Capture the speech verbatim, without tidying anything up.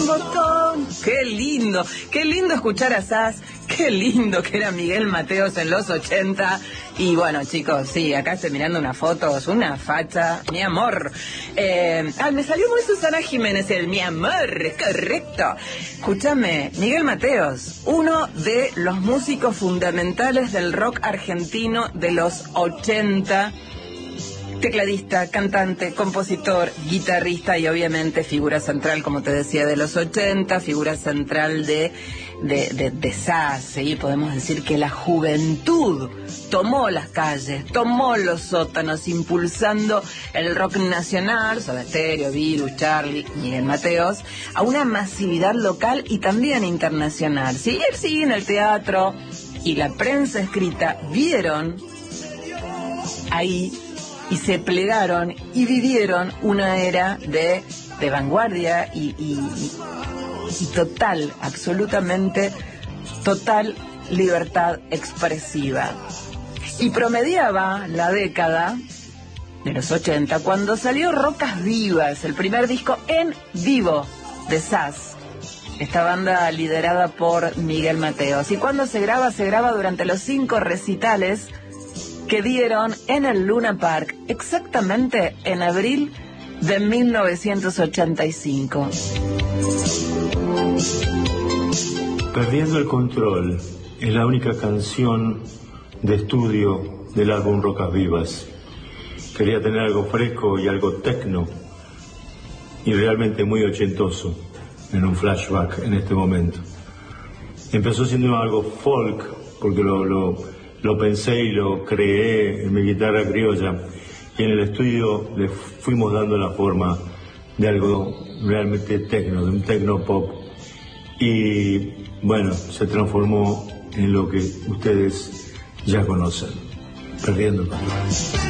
botón. Qué lindo, qué lindo escuchar a Sass, qué lindo que era Miguel Mateos en los ochenta. Y bueno, chicos, sí, acá estoy mirando una foto, es una facha, mi amor. Eh, ah, me salió muy Susana Jiménez, el mi amor, correcto. Escúchame, Miguel Mateos, uno de los músicos fundamentales del rock argentino de los ochenta. Tecladista, cantante, compositor, guitarrista y obviamente figura central, como te decía, de los ochenta, figura central de, de, de, de Sass, ¿sí? Podemos decir que la juventud tomó las calles, tomó los sótanos, impulsando el rock nacional, Soda Stereo, Virus, Charlie, Miguel Mateos, a una masividad local y también internacional, ¿sí? Él sigue en el teatro y la prensa escrita vieron ahí y se plegaron y vivieron una era de, de vanguardia y, y, y total, absolutamente total libertad expresiva. Y promediaba la década de los ochenta cuando salió Rocas Vivas, el primer disco en vivo de Sass, esta banda liderada por Miguel Mateos. Y cuando se graba, se graba durante los cinco recitales que dieron en el Luna Park, exactamente en abril de mil novecientos ochenta y cinco. Perdiendo el control es la única canción de estudio del álbum Rocas Vivas. Quería tener algo fresco y algo tecno y realmente muy ochentoso en un flashback en este momento. Empezó siendo algo folk porque lo, lo Lo pensé y lo creé en mi guitarra criolla y en el estudio le fuimos dando la forma de algo realmente tecno, de un tecno pop. Y bueno, se transformó en lo que ustedes ya conocen, Perdiendo el Control.